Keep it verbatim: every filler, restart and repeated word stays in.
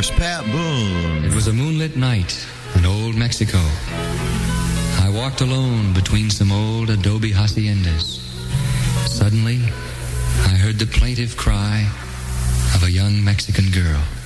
Here's Pat Boone. It was a moonlit night in old Mexico. I walked alone between some old adobe haciendas. Suddenly, I heard the plaintive cry of a young Mexican girl.